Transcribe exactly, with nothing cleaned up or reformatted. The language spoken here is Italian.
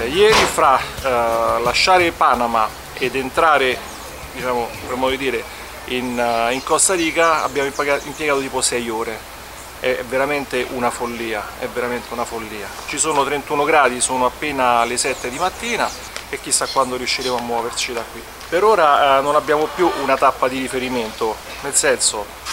ieri fra eh, lasciare Panama ed entrare, diciamo, per modo di dire, in, uh, in Costa Rica abbiamo impiegato tipo sei ore. È veramente una follia, è veramente una follia. Ci sono trentuno gradi, sono appena le sette di mattina e chissà quando riusciremo a muoverci da qui. Per ora eh, non abbiamo più una tappa di riferimento, nel senso